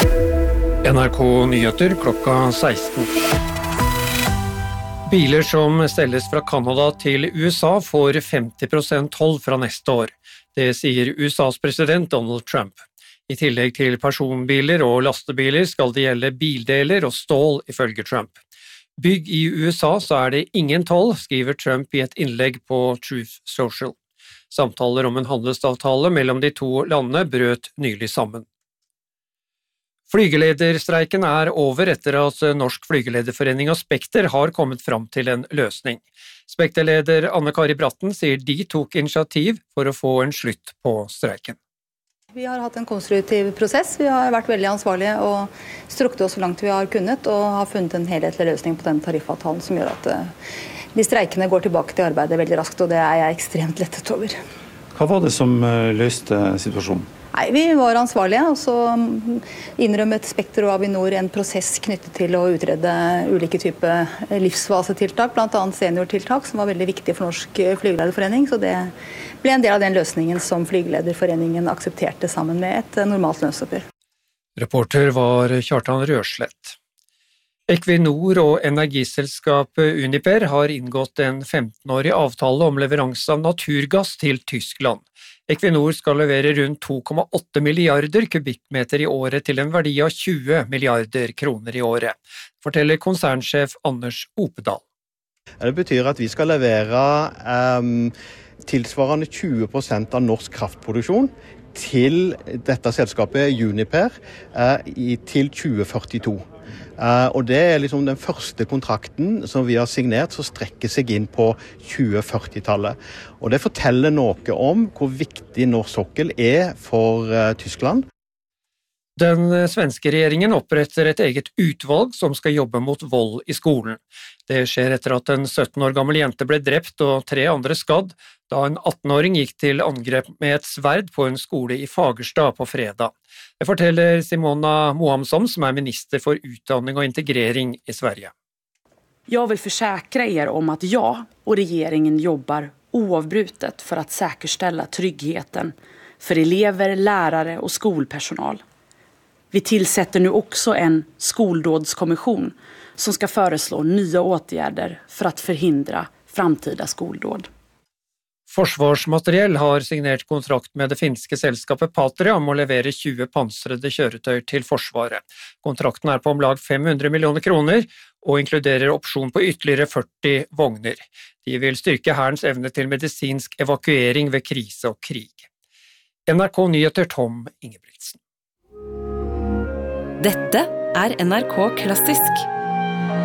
NRK Nyheter klokka 16. Biler som selges fra Kanada til USA får 50% toll fra neste år. Det sier USAs president Donald Trump. I tillegg til personbiler og lastebiler skal det gjelde bildeler og stål, ifølge Trump. Bygg i USA så det ingen toll, skriver Trump i et innlegg på Truth Social. Samtaler om en handelsavtale mellom de to landene brøt nylig sammen. Flygelederstreiken over etter at Norsk Flygelederforening og Spekter har kommet fram til en løsning. Spekterleder Anne-Kari Bratten sier de tok initiativ for å få en slutt på streiken. Vi har hatt en konstruktiv prosess, vi har vært veldig ansvarlige og strukket oss så langt vi har kunnet og har funnet en helhetlig løsning på den tariffavtalen som gjør at de streikene går tilbake til arbeidet veldig raskt, og det jeg ekstremt lettet over. Hva var det som løste situasjonen? Nei, vi var ansvarlige, og så innrømmet Spekter og Avinor en prosess knyttet til å utrede ulike typer livsfasetiltak, blant annet seniortiltak, som var veldig viktig for Norsk Flygelederforening, så det ble en del av den løsningen som Flygelederforeningen aksepterte sammen med et normalt lønnsoppgjør. Reporter var Kjartan Røslett. Equinor og energiselskapet Uniper har inngått en 15-årig avtale om leveranse av naturgass til Tyskland. Equinor skal levere rundt 2,8 milliarder kubikkmeter i året til en verdi av 20 milliarder kroner i året, forteller konsernsjef Anders Opedal. Det betyr at vi skal levere tilsvarende 20% av norsk kraftproduksjon til dette selskapet Uniper til 2042. Og det liksom den første kontrakten som vi har signert som strekker seg inn på 2040-tallet. Og det forteller noe om hvor viktig norsk sokkel for Tyskland. Den svenske regjeringen oppretter et eget utvalg som skal jobbe mot vold i skolen. Det skjer etter at en 17 år gammel jente ble drept og 3 andre skadd, da en 18-åring gikk til angrep med et sverd på en skole i Fagerstad på fredag. Det forteller Simona Mohamsson, som minister for utdanning og integrering i Sverige. Jeg vil forsikre om at jeg og regjeringen jobber oavbrutet for å säkerställa tryggheten for elever, lærere og skolpersonal. Vi tillsätter nu också en skoldådskommission som ska föreslå nya åtgärder för att förhindra framtida skoldåd. Forsvarsmateriell har signert kontrakt med det finske selskapet Patria om å levere 20 pansrede kjøretøy til Forsvaret. Kontrakten på om lag 500 millioner kroner og inkluderer opsjon på ytterligere 40 vogner. De vil styrke hærens evne til medisinsk evakuering ved krise og krig. NRK Nyheter Tom Ingebrigtsen. Dette NRK Klassisk.